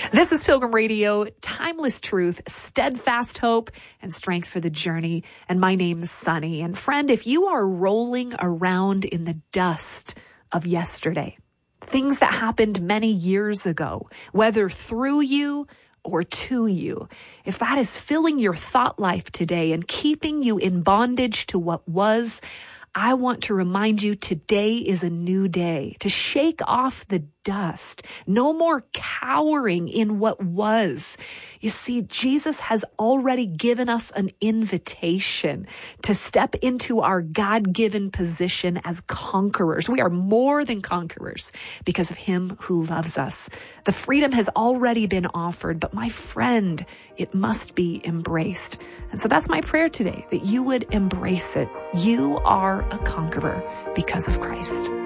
This is Pilgrim Radio, timeless truth, steadfast hope, and strength for the journey. And my name is Sunny. And friend, if you are rolling around in the dust of yesterday, things that happened many years ago, whether through you or to you, if that is filling your thought life today and keeping you in bondage to what was, I want to remind you today is a new day to shake off the dust. No more cowering in what was. You see, Jesus has already given us an invitation to step into our God-given position as conquerors. We are more than conquerors because of him who loves us. The freedom has already been offered, but my friend, it must be embraced. And so that's my prayer today, that you would embrace it. You are a conqueror because of Christ.